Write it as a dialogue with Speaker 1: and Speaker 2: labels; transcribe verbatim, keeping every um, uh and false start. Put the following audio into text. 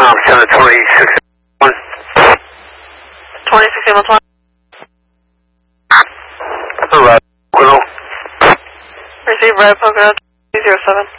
Speaker 1: Um, seven twenty-six one.
Speaker 2: twenty-six one twenty.
Speaker 1: Red, Quiddle.
Speaker 2: Receive red, Pocono, zero seven.